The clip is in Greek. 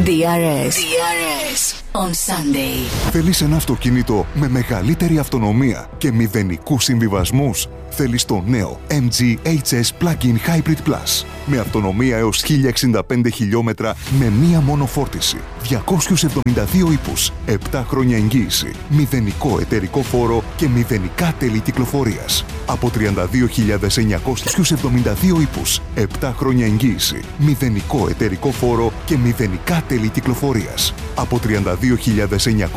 DRS on Sunday. Θέλεις ένα αυτοκίνητο με μεγαλύτερη αυτονομία και μηδενικούς συμβιβασμούς? Θέλεις το νέο MG HS Plug-in Hybrid Plus με αυτονομία έως 1065 χιλιόμετρα με μία μόνο φόρτιση, 272 ύπους, 7 χρόνια εγγύηση, μηδενικό εταιρικό φόρο και μηδενικά τέλη κυκλοφορίας. Από 32.972 ύπους, 7 χρόνια εγγύηση, μηδενικό εταιρικό φόρο και μηδενικά τέλη κυκλοφορίας. Από 32.900